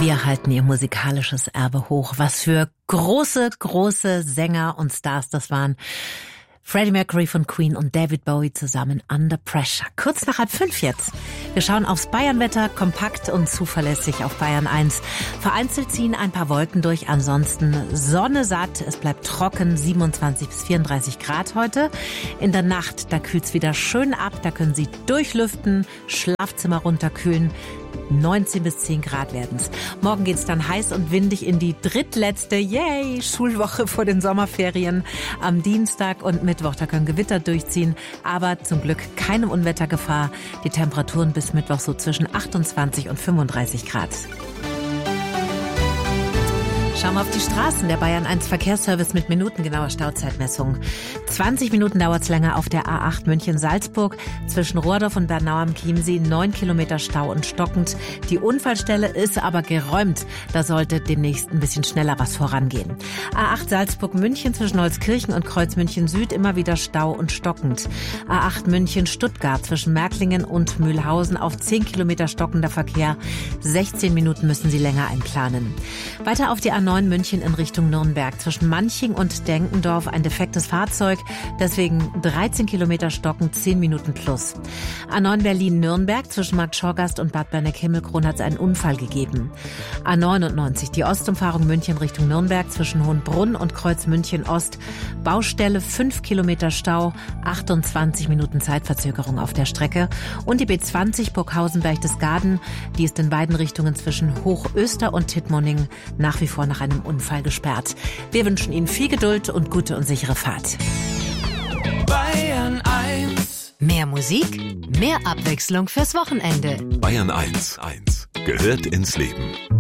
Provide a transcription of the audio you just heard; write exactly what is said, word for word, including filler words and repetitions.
Wir halten ihr musikalisches Erbe hoch. Was für große, große Sänger und Stars das waren. Freddie Mercury von Queen und David Bowie zusammen, Under Pressure. Kurz nach halb fünf jetzt. Wir schauen aufs Bayernwetter, kompakt und zuverlässig auf Bayern eins. Vereinzelt ziehen ein paar Wolken durch, ansonsten Sonne satt. Es bleibt trocken, siebenundzwanzig bis vierunddreißig Grad heute. In der Nacht, da kühlt's wieder schön ab, da können Sie durchlüften, Schlafzimmer runterkühlen. neunzehn bis zehn Grad werden's. Morgen geht's dann heiß und windig in die drittletzte, yay, Schulwoche vor den Sommerferien. Am Dienstag und Mittwoch, da können Gewitter durchziehen, aber zum Glück keine Unwettergefahr. Die Temperaturen bis Mittwoch so zwischen achtundzwanzig und fünfunddreißig Grad. Schauen wir auf die Straßen. Der Bayern eins Verkehrsservice mit minutengenauer Stauzeitmessung. zwanzig Minuten dauert es länger auf der A acht München-Salzburg. Zwischen Rohrdorf und Bernau am Chiemsee neun Kilometer Stau und stockend. Die Unfallstelle ist aber geräumt. Da sollte demnächst ein bisschen schneller was vorangehen. A acht Salzburg-München zwischen Holzkirchen und Kreuz München Süd immer wieder Stau und stockend. A acht München-Stuttgart zwischen Märklingen und Mühlhausen auf zehn Kilometer stockender Verkehr. sechzehn Minuten müssen Sie länger einplanen. Weiter auf die A neun München in Richtung Nürnberg. Zwischen Manching und Denkendorf ein defektes Fahrzeug. Deswegen dreizehn Kilometer stockend, zehn Minuten plus. A neun Berlin-Nürnberg zwischen Markt Schorgast und Bad Berneck-Himmelkron hat es einen Unfall gegeben. A neunundneunzig die Ostumfahrung München Richtung Nürnberg zwischen Hohenbrunn und Kreuz München Ost. Baustelle, fünf Kilometer Stau, achtundzwanzig Minuten Zeitverzögerung auf der Strecke. Und die B zwanzig Burghausen-Berchtesgaden, die ist in beiden Richtungen zwischen Hochöster und Tittmoning nach wie vor nach einem Unfall gesperrt. Wir wünschen Ihnen viel Geduld und gute und sichere Fahrt. Bayern eins. Mehr Musik, mehr Abwechslung fürs Wochenende. Bayern eins. eins. Gehört ins Leben.